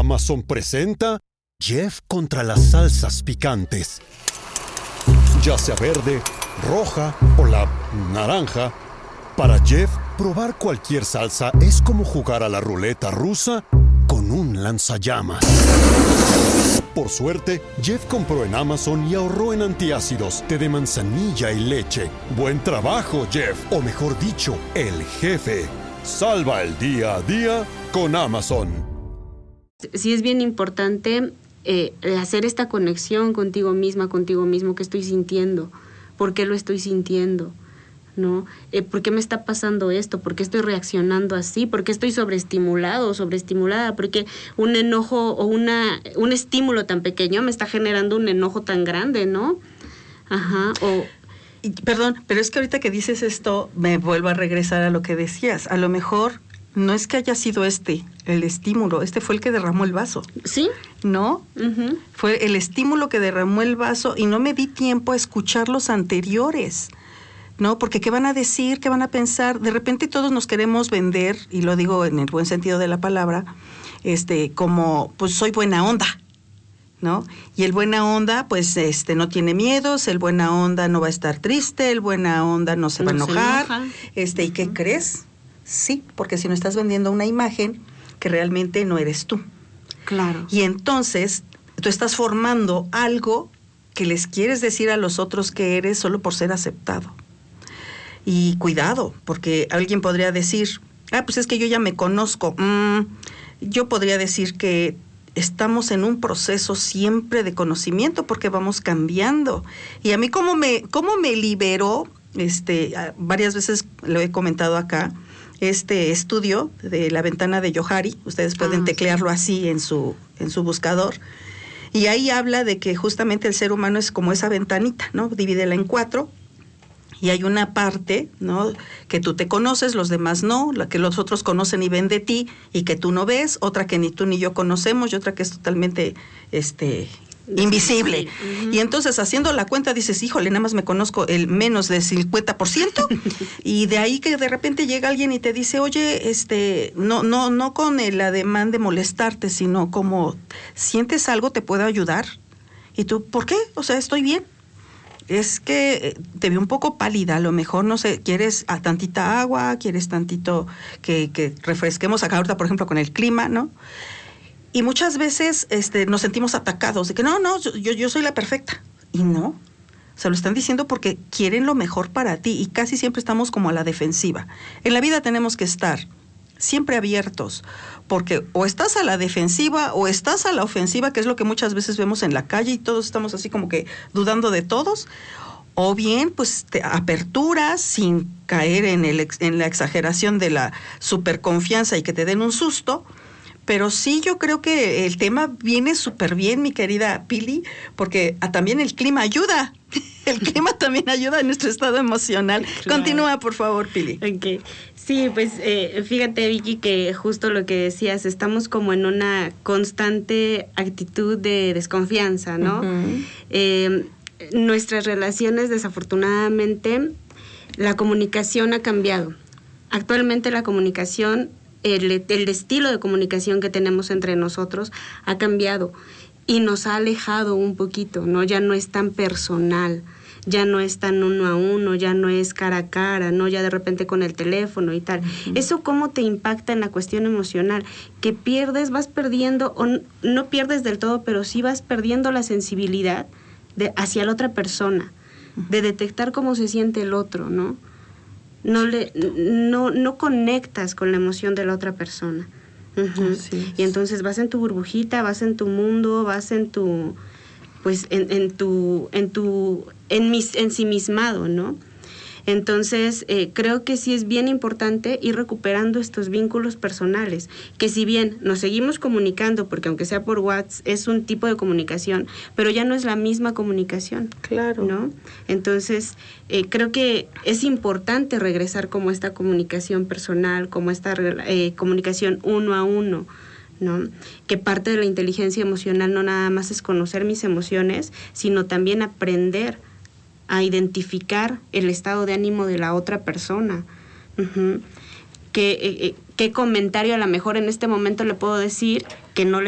Amazon presenta Jeff contra las salsas picantes. Ya sea verde, roja o la naranja, para Jeff, probar cualquier salsa es como jugar a la ruleta rusa con un lanzallamas. Por suerte, Jeff compró en Amazon y ahorró en antiácidos, té de manzanilla y leche. ¡Buen trabajo, Jeff! O mejor dicho, el jefe. Salva el día a día con Amazon. Sí es bien importante hacer esta conexión contigo misma, contigo mismo. ¿Qué estoy sintiendo? ¿Por qué lo estoy sintiendo? ¿No? ¿Por qué me está pasando esto? ¿Por qué estoy reaccionando así? ¿Por qué estoy sobreestimulado o sobreestimulada? ¿Por qué un enojo o un estímulo tan pequeño me está generando un enojo tan grande, ¿no? Ajá, Perdón, pero es que ahorita que dices esto, me vuelvo a regresar a lo que decías. A lo mejor no es que haya sido el estímulo, fue el que derramó el vaso. ¿Sí? ¿No? Uh-huh. Fue el estímulo que derramó el vaso y no me di tiempo a escuchar los anteriores. ¿No? Porque ¿qué van a decir? ¿Qué van a pensar? De repente todos nos queremos vender, y lo digo en el buen sentido de la palabra, como, pues soy buena onda, ¿no? Y el buena onda, pues, no tiene miedos, el buena onda no va a estar triste, el buena onda no se va a enojar. ¿Y qué crees? Sí, porque si no estás vendiendo una imagen que realmente no eres tú. Claro. Y entonces, tú estás formando algo que les quieres decir a los otros que eres solo por ser aceptado. Y cuidado, porque alguien podría decir, pues es que yo ya me conozco. Yo podría decir que estamos en un proceso siempre de conocimiento porque vamos cambiando. Y a mí cómo me liberó, varias veces lo he comentado acá, estudio de La Ventana de Johari, ustedes pueden teclearlo así en su buscador. Y ahí habla de que justamente el ser humano es como esa ventanita, ¿no? Divídela en 4. Y hay una parte, ¿no?, que tú te conoces, los demás no, la que los otros conocen y ven de ti y que tú no ves, otra que ni tú ni yo conocemos y otra que es totalmente invisible. Uh-huh. Y entonces haciendo la cuenta dices, híjole, nada más me conozco el menos del 50%. Y de ahí que de repente llega alguien y te dice, oye, no con el ademán de molestarte, sino como, ¿sientes algo? ¿Te puedo ayudar? Y tú, ¿por qué? O sea, estoy bien. Es que te veo un poco pálida, a lo mejor, no sé, ¿quieres tantita agua? ¿Quieres tantito que refresquemos acá ahorita, por ejemplo, con el clima, ¿no? Y muchas veces nos sentimos atacados, de que no, yo soy la perfecta. Y no, o sea, lo están diciendo porque quieren lo mejor para ti y casi siempre estamos como a la defensiva. En la vida tenemos que estar siempre abiertos, porque o estás a la defensiva o estás a la ofensiva, que es lo que muchas veces vemos en la calle y todos estamos así como que dudando de todos, o bien pues te aperturas sin caer en la exageración de la superconfianza y que te den un susto. Pero sí, yo creo que el tema viene súper bien, mi querida Pili, porque también el clima ayuda. El clima también ayuda en nuestro estado emocional. Claro. Continúa, por favor, Pili. Okay. Sí, pues fíjate, Vicky, que justo lo que decías, estamos como en una constante actitud de desconfianza, ¿no? Uh-huh. Nuestras relaciones, desafortunadamente, la comunicación ha cambiado. Actualmente la comunicación, el estilo de comunicación que tenemos entre nosotros ha cambiado y nos ha alejado un poquito, ¿no? Ya no es tan personal, ya no es tan uno a uno, ya no es cara a cara, ¿no? Ya de repente con el teléfono y tal. Uh-huh. ¿Eso cómo te impacta en la cuestión emocional? Que vas perdiendo, o no pierdes del todo, pero sí vas perdiendo la sensibilidad hacia la otra persona, de detectar cómo se siente el otro, ¿no? No conectas con la emoción de la otra persona. Uh-huh. Y entonces vas en tu burbujita, vas en tu mundo, vas en tu, pues ensimismado, ¿no? Entonces, creo que sí es bien importante ir recuperando estos vínculos personales, que si bien nos seguimos comunicando, porque aunque sea por WhatsApp, es un tipo de comunicación, pero ya no es la misma comunicación. Claro. ¿No? Entonces, creo que es importante regresar como esta comunicación personal, como esta comunicación uno a uno, ¿no? Que parte de la inteligencia emocional no nada más es conocer mis emociones, sino también aprender a identificar el estado de ánimo de la otra persona. Uh-huh. ¿Qué comentario a lo mejor en este momento le puedo decir que no le